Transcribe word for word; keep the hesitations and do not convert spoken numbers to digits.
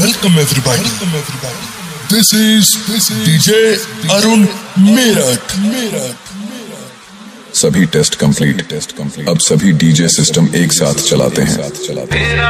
welcome everybody. This is D J Arun Meerut. सभी test complete test complete अब सभी DJ system एक साथ चलाते हैं